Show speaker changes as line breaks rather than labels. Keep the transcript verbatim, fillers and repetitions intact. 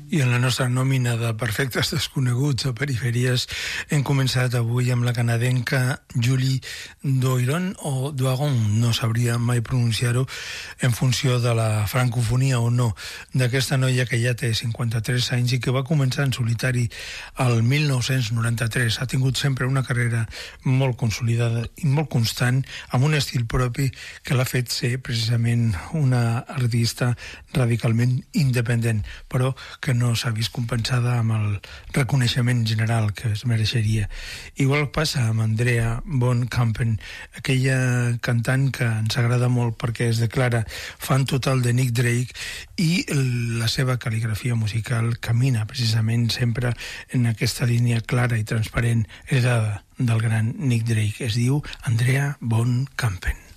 I en la nostra nòmina de perfectes desconeguts a perifèries hem començat avui amb la canadenca Julie Doiron o Doiron, no sabria mai pronunciar-ho en funció de la francofonia o no, d'aquesta noia que ja té cinquanta-tres anys i que va començar en solitari el mil nou-cents noranta-tres. Ha tingut sempre una carrera molt consolidada i molt constant, amb un estil propi que l'ha fet ser precisament una artista radicalment independent, però que no s'ha vist compensada amb el reconeixement general que es mereixeria. Igual passa amb Andrea von Kampen, aquella cantant que ens agrada molt perquè es declara fan total de Nick Drake i la seva cal·ligrafia musical camina precisament sempre en aquesta línia clara i transparent heredada del gran Nick Drake. Es diu Andrea von Kampen.